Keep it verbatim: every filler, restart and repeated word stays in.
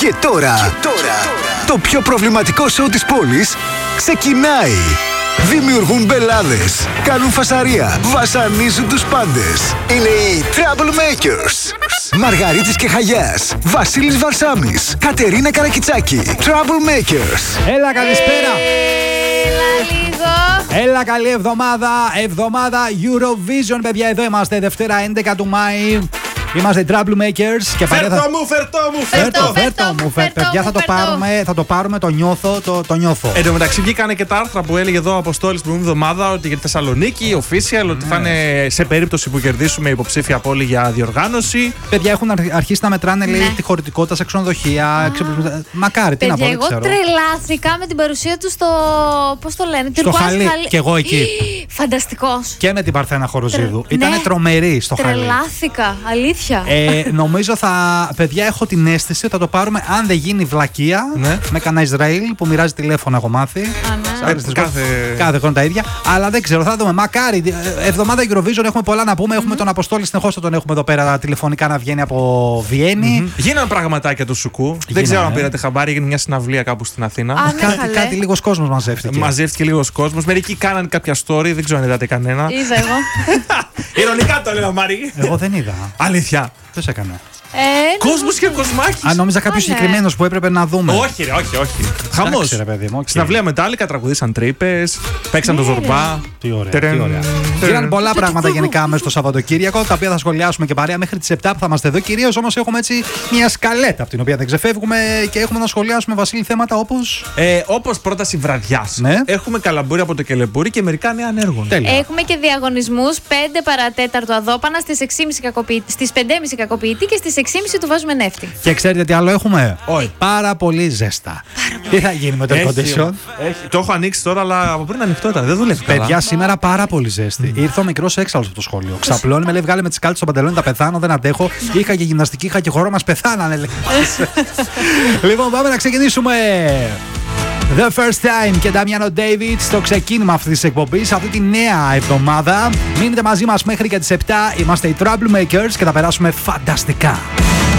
Και τώρα, και τώρα το πιο προβληματικό σοου της πόλης ξεκινάει. Δημιουργούν μπελάδες, κάνουν φασαρία, βασανίζουν τους πάντες. Είναι οι Troublemakers. Μαργαρίτης και Χαγιάς, Βασίλης Βαρσάμης, Κατερίνα Καρακιτσάκη. Troublemakers. Έλα, καλησπέρα. Έλα λίγο. Έλα, καλή εβδομάδα. Εβδομάδα Eurovision, παιδιά. Εδώ είμαστε Δευτέρα έντεκα του Μάη. Είμαστε οι Troublemakers. Και φέρτο θα... μου, φέρτο μου, φέρτο, φέρτο. φέρτο μου, φέρτο. Παιδιά, θα το, πάρουμε, θα το πάρουμε, το νιώθω, το, το νιώθω. Εν τω μεταξύ, βγήκανε και τα άρθρα που έλεγε εδώ ο Αποστόλης την προηγούμενη εβδομάδα ότι για τη Θεσσαλονίκη, official, ότι θα είναι σε περίπτωση που κερδίσουμε υποψήφια πόλη για διοργάνωση. Παιδιά, έχουν αρχίσει να μετράνε, λέει, Ναι. τη χωρητικότητα σε ξενοδοχεία. Ξε... Μακάρι, τι να πω, Παιδιά, δεν εγώ ξέρω. τρελάθηκα με την παρουσία του στο. Πώς το λένε, Στο Χαλί. Και εγώ εκεί. Φανταστικός. Και με την Παρθένα Χοροζίδου. Τρε- Ήτανε ναι. τρομερή στο Χαλί. Τρελάθηκα, αλήθεια. Ε, νομίζω θα. Παιδιά, έχω την αίσθηση ότι θα το πάρουμε αν δεν γίνει βλακεία Ναι. με κανένα Ισραήλ που μοιράζει τηλέφωνο, έχω μάθει. Α, ναι. Σαν αριστείς- κάθε- κάθε χρόνο τα ίδια. Αλλά δεν ξέρω, θα δούμε. Μακάρι. ε, Εβδομάδα Eurovision έχουμε πολλά να πούμε. Έχουμε τον Αποστόλη, συνεχώς θα τον έχουμε εδώ πέρα τηλεφωνικά να βγαίνει από Βιέννη. Γίνανε πραγματάκια του Σουκού. Δεν Γίνανε. ξέρω αν πήρατε χαμπάρι, έγινε μια συναυλία κάπου στην Αθήνα. Α, ναι, Κάτι, καλέ. κάτι λίγο κόσμο μαζεύτηκε. Μαζεύτηκε λίγο κόσμο. Μερικοί κάνανε κάποια story, δεν ξέρω αν είδατε κανένα. Είδα εγώ. Ειρωνικά το λέω, Μάρι. Εγώ δεν είδα. Αλήθεια. Ποιο έκανε. Ε, Κόσμο και κοσμάκι. Αν νόμιζα κάποιο ναι. συγκεκριμένο που έπρεπε να δούμε. Όχι, ρε, όχι, όχι. Χαμό. Εντάξει, ρε παιδί μου, οκ. Στην αυλία Μετάλλικα τραγουδήσαν τρύπε, παίξαν το Ναι, ρε. ζορμπά. Τι ωραία. Τερεν, Τι ωραία. τερεν. Γίνανε πολλά πράγματα γενικά μέσα στο Σαββατοκύριακο, τα οποία θα σχολιάσουμε και παρέα μέχρι τις επτά που θα είμαστε εδώ. Κυρίως όμως έχουμε έτσι μια σκαλέτα από την οποία δεν ξεφεύγουμε και έχουμε να σχολιάσουμε, Βασίλη, θέματα όπως. Ε, Όπω πρόταση βραδιά, Ναι. έχουμε καλαμπούρι από το Κελεμπούρι και μερικά νέα ανέργων. Τέλεια. Έχουμε και διαγωνισμούς πέντε παρατέταρτο αδόπανα στις έξι και μισή κακοποιητή, στις πέντε και μισή κακοποιητή και στις έξι και μισή του βάζουμε νεύτη. Και ξέρετε τι άλλο έχουμε. Όχι. Πάρα πολύ ζέστα. Τι θα γίνει με το air condition. Έχει. Το έχω ανοίξει τώρα, αλλά από πριν ανοιχτό ήταν. Δεν δουλεύει καλά. Παιδιά, σήμερα πάρα πολύ ζέστη. Ήρθε ο μικρό έξαλλο από το σχολείο. Ξαπλώνει, με λέει: βγάλε με τι κάλτσε στο παντελόνι, τα πεθάνω, δεν αντέχω. Είχα και γυμναστική, είχα και χώρο, μα πεθάνανε. λέει. Λοιπόν, πάμε να ξεκινήσουμε. The First Time και Damiano David στο ξεκίνημα αυτή τη εκπομπή, αυτή τη νέα εβδομάδα. Μείνετε μαζί μα μέχρι και τι επτά. Είμαστε οι Troublemakers και θα περάσουμε φανταστικά.